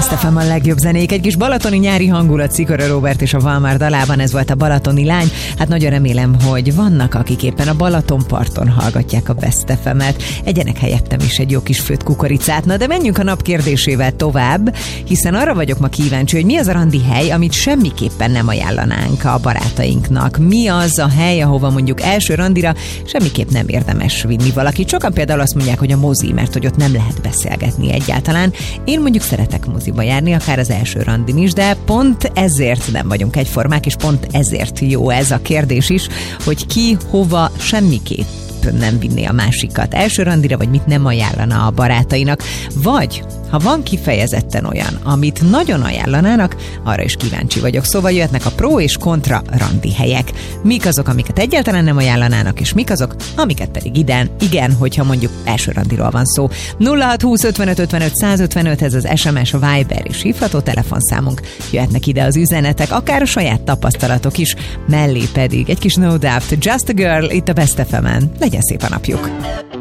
Best FM a legjobb zenék, egy kis balatoni nyári hangulat Szikora Róbert és a Valmár dalában, ez volt a Balatoni lány. Hát nagyon remélem, hogy vannak, akik éppen a Balatonparton hallgatják a Best FM-et. Egyenek helyettem is egy jó kis főtt kukoricát. Na de menjünk a nap kérdésével tovább, hiszen arra vagyok ma kíváncsi, hogy mi az a randi hely, amit semmiképpen nem ajánlanánk a barátainknak. Mi az a hely, ahova mondjuk első randira semmiképp nem érdemes vinni valakit. Sokan például azt mondják, hogy a mozi, mert hogy ott nem lehet beszélgetni egyáltalán. Én mondjuk szeretek moziba járni, akár az első randin is, de pont ezért nem vagyunk egyformák, és pont ezért jó ez a kérdés is, hogy ki, hova, semmiképp nem vinné a másikat első randira, vagy mit nem ajánlana a barátainak. Vagy, ha van kifejezetten olyan, amit nagyon ajánlanának, arra is kíváncsi vagyok. Szóval jöhetnek a pro és kontra randi helyek. Mik azok, amiket egyáltalán nem ajánlanának, és mik azok, amiket pedig igen, hogyha mondjuk első randiról van szó. 0620 55 55 155, ez az SMS, Viber és hívható telefonszámunk. Jöhetnek ide az üzenetek, akár a saját tapasztalatok is, mellé pedig egy kis No Doubt, Just a Girl, itt a Best FM-en. Legyen szép a napjuk!